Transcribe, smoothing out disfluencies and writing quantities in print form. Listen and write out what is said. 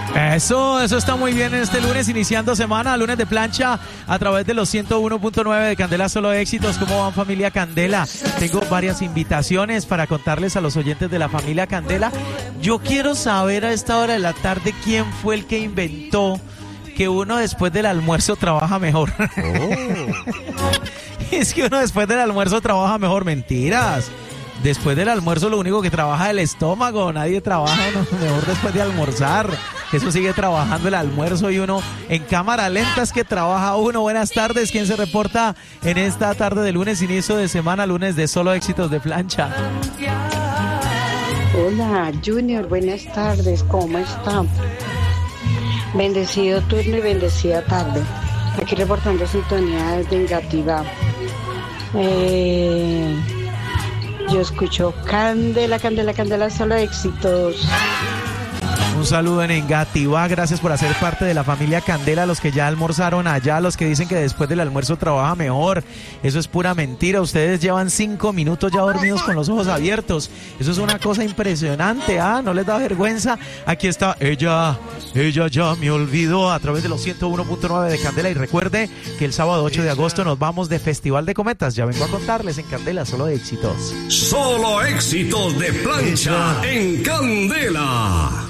Eso está muy bien en este lunes, iniciando semana, lunes de plancha a través de los 101.9 de Candela Solo Éxitos. ¿Cómo van, familia Candela? Tengo varias invitaciones para contarles a los oyentes de la familia Candela. Yo quiero saber a esta hora de la tarde quién fue el que inventó que uno después del almuerzo trabaja mejor. Es que uno después del almuerzo trabaja mejor. Mentiras. Después del almuerzo lo único que trabaja es el estómago. Nadie trabaja mejor después de almorzar. Eso sigue trabajando el almuerzo y uno en cámara lenta es que trabaja uno. Buenas tardes. ¿Quién se reporta en esta tarde de lunes, inicio de semana, lunes de Solo Éxitos de Plancha? Hola, Junior. Buenas tardes. ¿Cómo está? Bendecido turno y bendecida tarde. Aquí reportando sintonía desde Engativá. Yo escucho Candela, Candela, Candela, Solo Éxitos. Un saludo en Engativá, gracias por hacer parte de la familia Candela, los que ya almorzaron allá, los que dicen que después del almuerzo trabaja mejor. Eso es pura mentira, ustedes llevan 5 minutos ya dormidos con los ojos abiertos. Eso es una cosa impresionante, ¿no les da vergüenza? Aquí está ella ya me olvidó a través de los 101.9 de Candela. Y recuerde que el sábado 8 de agosto nos vamos de Festival de Cometas. Ya vengo a contarles en Candela Solo Éxitos. Solo Éxitos de Plancha en Candela.